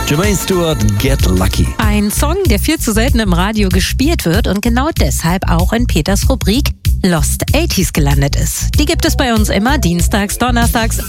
Jermaine Stewart, Get Lucky. Ein Song, der viel zu selten im Radio gespielt wird und genau deshalb auch in Peters Rubrik Lost 80s gelandet ist. Die gibt es bei uns immer dienstags, donnerstags,